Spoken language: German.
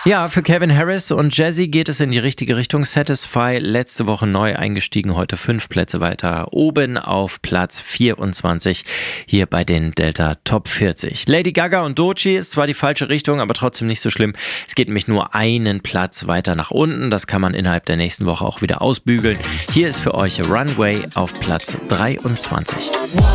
Ja, für Calvin Harris und Jazzy geht es in die richtige Richtung. Satisfy, letzte Woche neu eingestiegen, heute 5 Plätze weiter oben auf Platz 24 hier bei den Delta Top 40. Lady Gaga und Doechii ist zwar die falsche Richtung, aber trotzdem nicht so schlimm. Es geht nämlich nur einen Platz weiter nach unten. Das kann man innerhalb der nächsten Woche auch wieder ausbügeln. Hier ist für euch Runway auf Platz 23.